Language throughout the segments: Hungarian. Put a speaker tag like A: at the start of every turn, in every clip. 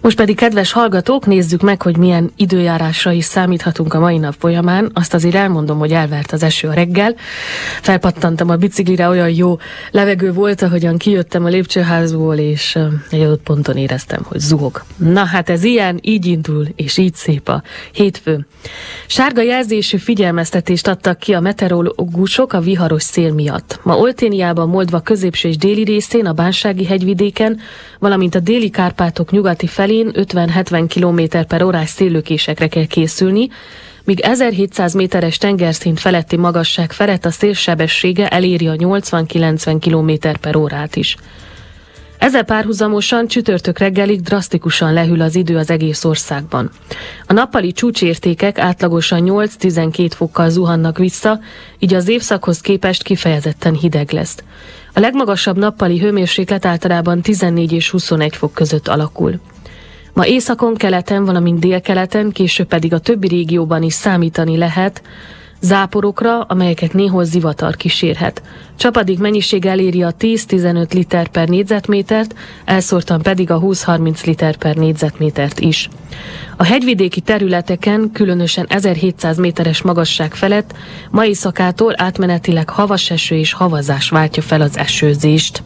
A: Most pedig, kedves hallgatók, nézzük meg, hogy milyen időjárásra is számíthatunk a mai nap folyamán. Azt azért elmondom, hogy elvert az eső a reggel. Felpattantam a biciklire, olyan jó levegő volt, ahogyan kijöttem a lépcsőházból, és egy adott ponton éreztem, hogy zuhog. Na hát ez ilyen, így indul, és így szép a hétfő. Sárga jelzésű figyelmeztetést adtak ki a meteorológusok a viharos szél miatt. Ma Olténiában, Moldva középső és déli részén, a Bánsági hegyvidéken, valamint a déli Kárpátok nyugati felén 50-70 km/h széllökésekre kell készülni, míg 1700 méteres tengerszint feletti magasság felett a szélsebessége eléri a 80-90 km/h is. Ezzel párhuzamosan csütörtök reggelig drasztikusan lehűl az idő az egész országban. A nappali csúcsértékek átlagosan 8-12 fokkal zuhannak vissza, így az évszakhoz képest kifejezetten hideg lesz. A legmagasabb nappali hőmérséklet általában 14 és 21 fok között alakul. Ma északon, keleten, valamint délkeleten, később pedig a többi régióban is számítani lehet záporokra, amelyeket néhol zivatar kísérhet. Csapadék mennyiség eléri a 10-15 liter per négyzetmétert, elszórtan pedig a 20-30 liter per négyzetmétert is. A hegyvidéki területeken, különösen 1700 méteres magasság felett ma éjszakától átmenetileg havas eső és havazás váltja fel az esőzést.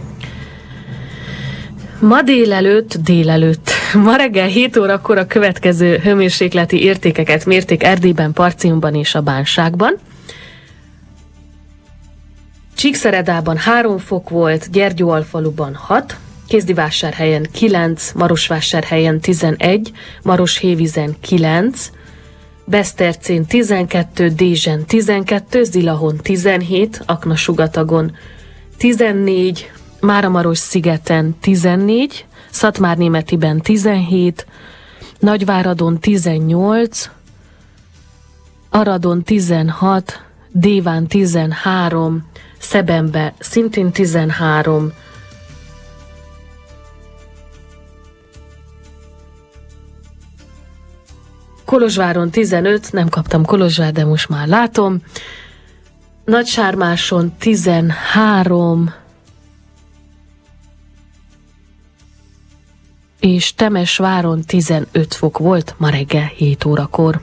A: Ma délelőtt, ma reggel 7 órakor a következő hőmérsékleti értékeket mérték Erdélyben, Parciumban és a Bánságban. Csíkszeredában 3 fok volt, Gyergyóalfaluban 6, Kézdivásárhelyen 9, Marosvásárhelyen 11, Maroshévízen 9, Besztercén 12, Dézsen 12, Zilahon 17, Aknasugatagon 14, Máramarosszigeten 14, Szatmárnémetiben 17, Nagyváradon 18, Aradon 16, Déván 13, Szebenbe szintén 13, Kolozsváron 15, nem kaptam Kolozsvár, de most már látom, Nagysármáson 13, és Temesváron 15 fok volt ma reggel 7 órakor.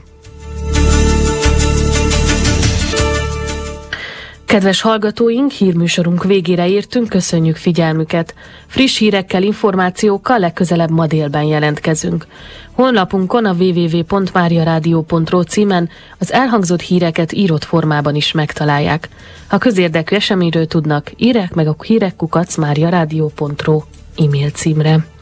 A: Kedves hallgatóink, hírműsorunk végére értünk, köszönjük figyelmüket. Friss hírekkel, információkkal legközelebb ma délben jelentkezünk. Honlapunkon a www.mariaradio.ro címen az elhangzott híreket írott formában is megtalálják. Ha közérdekű eseményről tudnak, írják meg a hírek@mariaradio.ro e-mail címre.